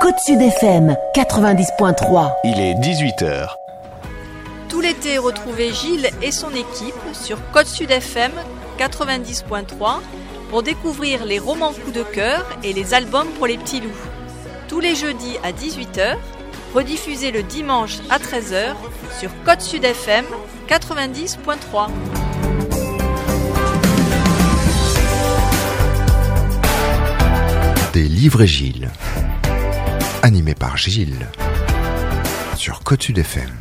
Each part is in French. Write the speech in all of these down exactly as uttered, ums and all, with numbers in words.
Côte Sud F M quatre-vingt-dix point trois. Il est dix-huit heures. Tout l'été, retrouvez Gilles et son équipe sur Côte Sud F M quatre-vingt-dix point trois pour découvrir les romans coup de cœur et les albums pour les petits loups. Tous les jeudis à dix-huit heures, rediffusés le dimanche à treize heures sur Côte Sud F M quatre-vingt-dix point trois. Des livres et Gilles. Animé par Gilles. Sur Côte Sud F M.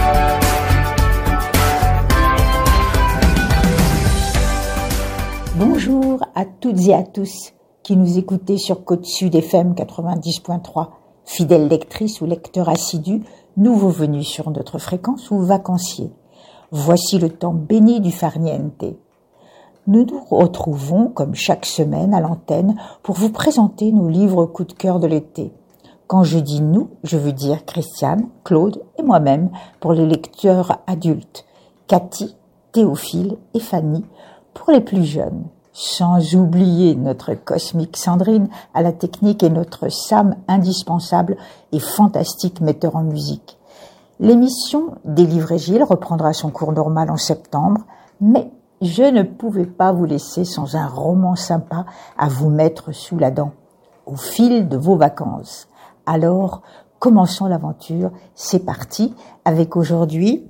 Bonjour à toutes et à tous qui nous écoutez sur Côte Sud F M quatre-vingt-dix point trois. Fidèles lectrices ou lecteurs assidus, nouveaux venus sur notre fréquence ou vacanciers. Voici le temps béni du farniente. Nous nous retrouvons, comme chaque semaine, à l'antenne pour vous présenter nos livres coup de cœur de l'été. Quand je dis nous, je veux dire Christiane, Claude et moi-même pour les lecteurs adultes, Cathy, Théophile et Fanny pour les plus jeunes. Sans oublier notre cosmique Sandrine à la technique et notre Sam indispensable et fantastique metteur en musique. L'émission des livres et Gilles reprendra son cours normal en septembre, mais je ne pouvais pas vous laisser sans un roman sympa à vous mettre sous la dent, au fil de vos vacances. Alors, commençons l'aventure, c'est parti, avec aujourd'hui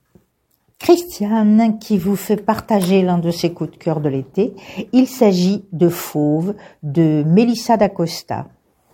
Christiane qui vous fait partager l'un de ses coups de cœur de l'été. Il s'agit de Fauve de Melissa d'Acosta.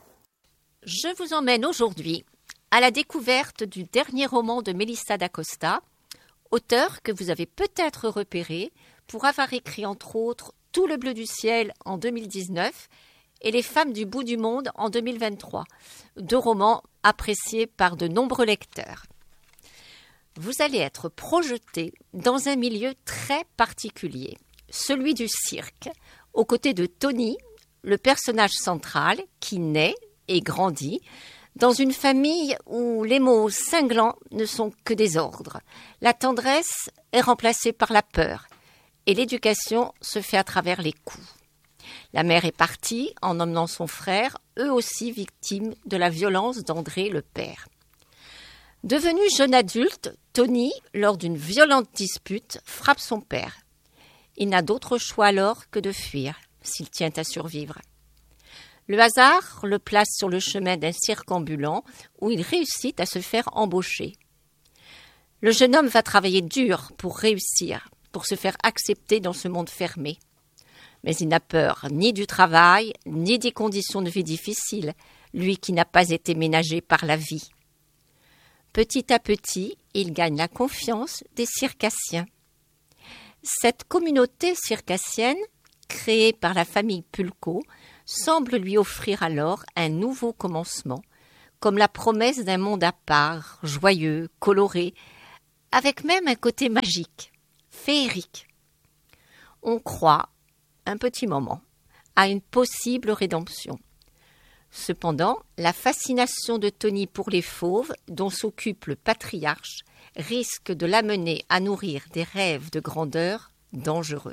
Je vous emmène aujourd'hui à la découverte du dernier roman de Melissa d'Acosta, auteur que vous avez peut-être repéré pour avoir écrit entre autres Tout le bleu du ciel en deux mille dix-neuf et Les femmes du bout du monde en deux mille vingt-trois, deux romans appréciés par de nombreux lecteurs. Vous allez être projeté dans un milieu très particulier, celui du cirque, aux côtés de Tony, le personnage central qui naît et grandit dans une famille où les mots cinglants ne sont que des ordres. La tendresse est remplacée par la peur et l'éducation se fait à travers les coups. La mère est partie en emmenant son frère, eux aussi victimes de la violence d'André le père. Devenu jeune adulte, Tony, lors d'une violente dispute, frappe son père. Il n'a d'autre choix alors que de fuir, s'il tient à survivre. Le hasard le place sur le chemin d'un cirque ambulant où il réussit à se faire embaucher. Le jeune homme va travailler dur pour réussir, pour se faire accepter dans ce monde fermé. Mais il n'a peur ni du travail, ni des conditions de vie difficiles, lui qui n'a pas été ménagé par la vie. Petit à petit, il gagne la confiance des circassiens. Cette communauté circassienne, créée par la famille Pulco, semble lui offrir alors un nouveau commencement, comme la promesse d'un monde à part, joyeux, coloré, avec même un côté magique, féerique. On croit, un petit moment, à une possible rédemption. Cependant, la fascination de Tony pour les fauves, dont s'occupe le patriarche, risque de l'amener à nourrir des rêves de grandeur dangereux.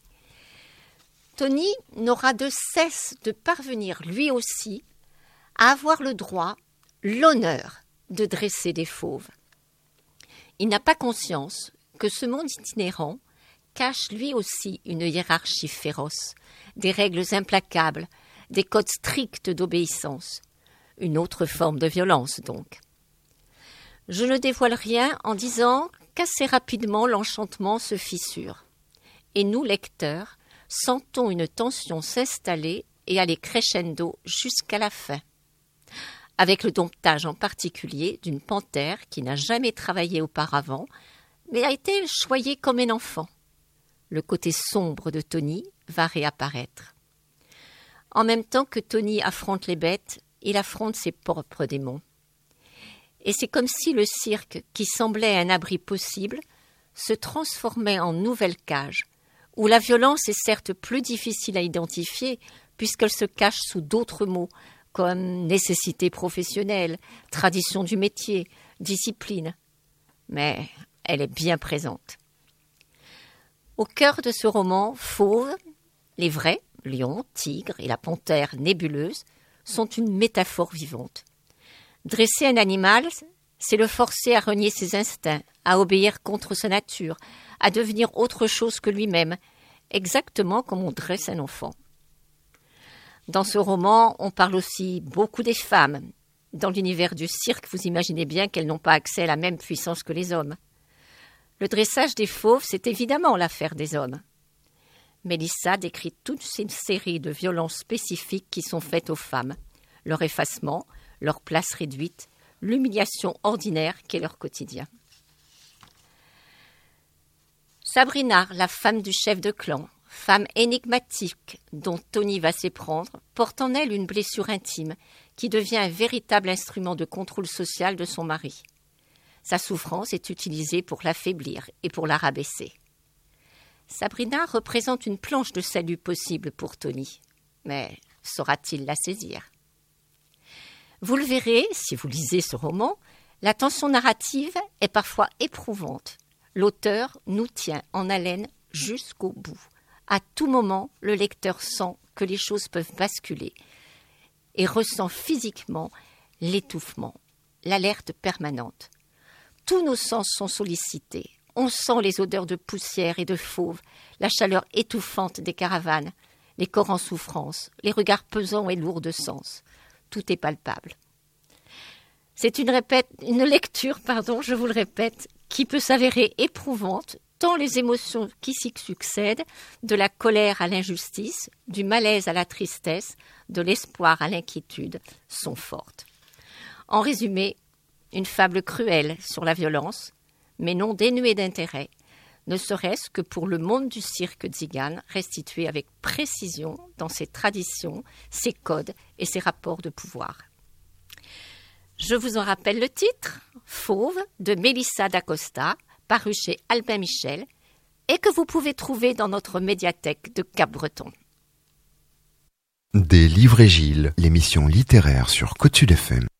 Tony n'aura de cesse de parvenir lui aussi à avoir le droit, l'honneur de dresser des fauves. Il n'a pas conscience que ce monde itinérant cache lui aussi une hiérarchie féroce, des règles implacables, des codes stricts d'obéissance. Une autre forme de violence, donc. Je ne dévoile rien en disant qu'assez rapidement l'enchantement se fissure. Et nous, lecteurs, sentons une tension s'installer et aller crescendo jusqu'à la fin. Avec le domptage en particulier d'une panthère qui n'a jamais travaillé auparavant, mais a été choyée comme un enfant. Le côté sombre de Tony va réapparaître. En même temps que Tony affronte les bêtes, il affronte ses propres démons. Et c'est comme si le cirque, qui semblait un abri possible, se transformait en nouvelle cage, où la violence est certes plus difficile à identifier, puisqu'elle se cache sous d'autres mots, comme nécessité professionnelle, tradition du métier, discipline. Mais elle est bien présente. Au cœur de ce roman, Fauve, les vrais, lion, tigre et la panthère nébuleuse, sont une métaphore vivante. Dresser un animal, c'est le forcer à renier ses instincts, à obéir contre sa nature, à devenir autre chose que lui-même, exactement comme on dresse un enfant. Dans ce roman, on parle aussi beaucoup des femmes. Dans l'univers du cirque, vous imaginez bien qu'elles n'ont pas accès à la même puissance que les hommes. Le dressage des fauves, c'est évidemment l'affaire des hommes. Mélissa décrit toute une série de violences spécifiques qui sont faites aux femmes, leur effacement, leur place réduite, l'humiliation ordinaire qu'est leur quotidien. Sabrina, la femme du chef de clan, femme énigmatique dont Tony va s'éprendre, porte en elle une blessure intime qui devient un véritable instrument de contrôle social de son mari. Sa souffrance est utilisée pour l'affaiblir et pour la rabaisser. Sabrina représente une planche de salut possible pour Tony, mais saura-t-il la saisir ? Vous le verrez, si vous lisez ce roman, la tension narrative est parfois éprouvante. L'auteur nous tient en haleine jusqu'au bout. À tout moment, le lecteur sent que les choses peuvent basculer et ressent physiquement l'étouffement, l'alerte permanente. Tous nos sens sont sollicités. On sent les odeurs de poussière et de fauve, la chaleur étouffante des caravanes, les corps en souffrance, les regards pesants et lourds de sens. Tout est palpable. C'est une, répète, une lecture, pardon, je vous le répète, qui peut s'avérer éprouvante, tant les émotions qui s'y succèdent, de la colère à l'injustice, du malaise à la tristesse, de l'espoir à l'inquiétude, sont fortes. En résumé, une fable cruelle sur la violence, mais non dénuée d'intérêt, ne serait-ce que pour le monde du cirque tzigane, restitué avec précision dans ses traditions, ses codes et ses rapports de pouvoir. Je vous en rappelle le titre, Fauve, de Mélissa d'Acosta, paru chez Albin Michel, et que vous pouvez trouver dans notre médiathèque de Cap-Breton. Des livres et Gilles, l'émission littéraire sur Côte Sud F M.